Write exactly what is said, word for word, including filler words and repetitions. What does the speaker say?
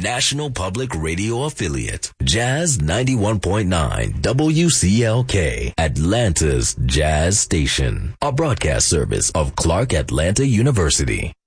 national public radio affiliate, Jazz ninety-one point nine W C L K, Atlanta's Jazz Station, a broadcast service of Clark Atlanta University.